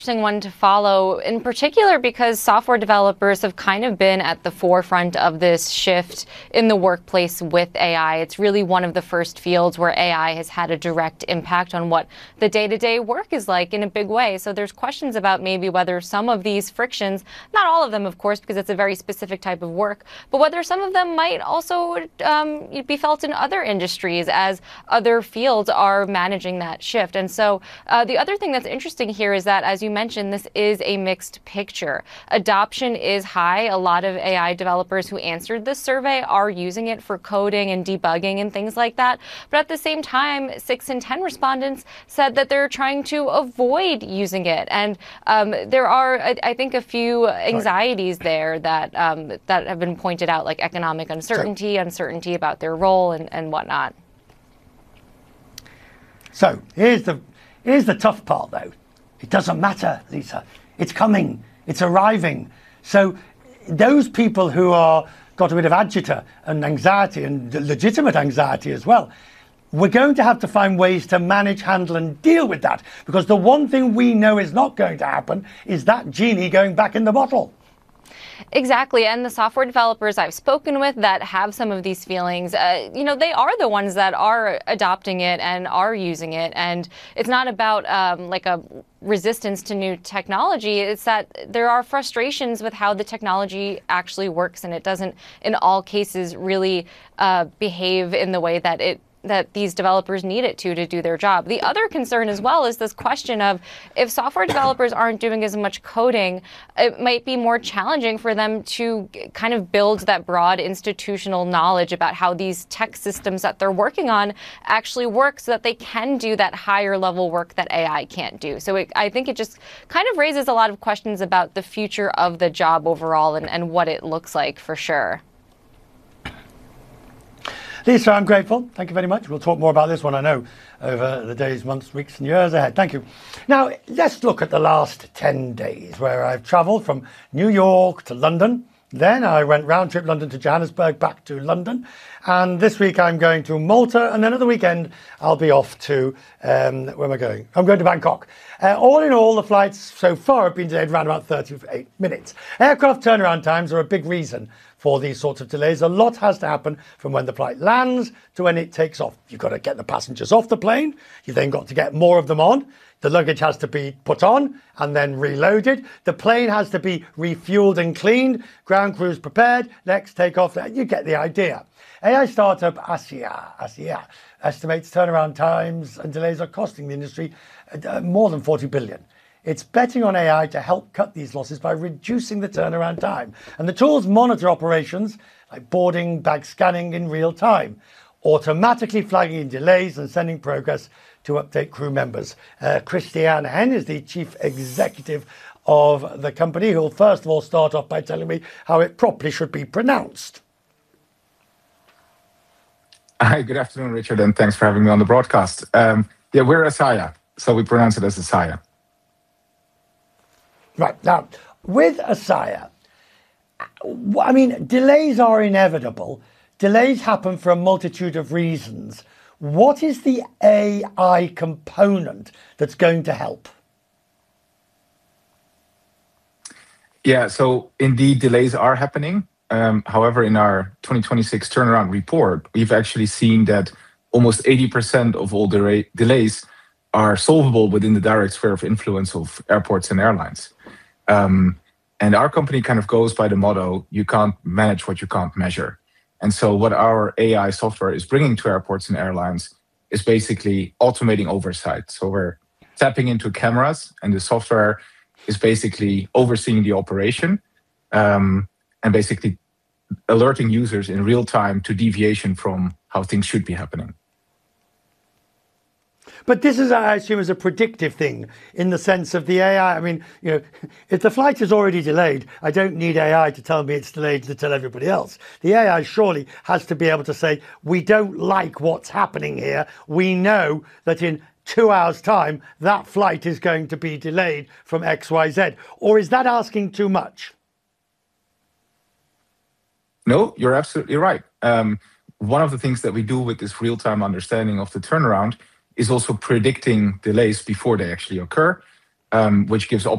Interesting one to follow, in particular because software developers have kind of been at the forefront of this shift in the workplace with AI. It's really one of the first fields where AI has had a direct impact on what the day-to-day work is like in a big way. So there's questions about maybe whether some of these frictions, not all of them, of course, because it's a very specific type of work, but whether some of them might also be felt in other industries as other fields are managing that shift. And so the other thing that's interesting here is that, as you mentioned, this is a mixed picture. Adoption is high. A lot of AI developers who answered this survey are using it for coding and debugging and things like that. But at the same time, 6 in 10 respondents said that they're trying to avoid using it. And there are, I think, a few anxieties there that that have been pointed out, like economic uncertainty, uncertainty about their role and whatnot. So here's the tough part, though. It doesn't matter, Lisa. It's coming. It's arriving. So those people who are got a bit of agita and anxiety, and legitimate anxiety as well, we're going to have to find ways to manage, handle, and deal with that. Because the one thing we know is not going to happen is that genie going back in the bottle. Exactly. And the software developers I've spoken with that have some of these feelings, they are the ones that are adopting it and are using it. And it's not about like a resistance to new technology. It's that there are frustrations with how the technology actually works, and it doesn't, in all cases, really behave in the way that these developers need it to do their job. The other concern as well is this question of, if software developers aren't doing as much coding, it might be more challenging for them to kind of build that broad institutional knowledge about how these tech systems that they're working on actually work, so that they can do that higher level work that AI can't do. So I think it just kind of raises a lot of questions about the future of the job overall and what it looks like for sure. Lisa, I'm grateful. Thank you very much. We'll talk more about this one, I know, over the days, months, weeks and years ahead. Thank you. Now, let's look at the last 10 days where I've travelled from New York to London. Then I went round trip London to Johannesburg, back to London. And this week I'm going to Malta. And then at the weekend, I'll be off to, where am I going? I'm going to Bangkok. All in all, the flights so far have been delayed around about 38 minutes. Aircraft turnaround times are a big reason for these sorts of delays. A lot has to happen from when the flight lands to when it takes off. You've got to get the passengers off the plane. You've then got to get more of them on. The luggage has to be put on and then reloaded. The plane has to be refueled and cleaned. Ground crews prepared. Next takeoff. You get the idea. AI startup ASEA estimates turnaround times and delays are costing the industry more than 40 billion. It's betting on AI to help cut these losses by reducing the turnaround time. And the tools monitor operations like boarding, bag scanning in real time, automatically flagging delays and sending progress to update crew members. Christiane Hen is the chief executive of the company, who will first of all start off by telling me how it properly should be pronounced. Hi, good afternoon, Richard, and thanks for having me on the broadcast. We're ASEA, so we pronounce it as ASEA. Right, now, with ASEA, I mean, delays are inevitable. Delays happen for a multitude of reasons. What is the AI component that's going to help? Yeah, so indeed, delays are happening. However, in our 2026 turnaround report, we've actually seen that almost 80% of all delays are solvable within the direct sphere of influence of airports and airlines. And our company kind of goes by the motto, you can't manage what you can't measure. And so what our AI software is bringing to airports and airlines is basically automating oversight. So we're tapping into cameras, and the software is basically overseeing the operation and basically alerting users in real time to deviation from how things should be happening. But this is, I assume, is a predictive thing in the sense of the AI. I mean, if the flight is already delayed, I don't need AI to tell me it's delayed to tell everybody else. The AI surely has to be able to say, we don't like what's happening here. We know that in 2 hours' time, that flight is going to be delayed from XYZ. Or is that asking too much? No, you're absolutely right. One of the things that we do with this real-time understanding of the turnaround is also predicting delays before they actually occur. which gives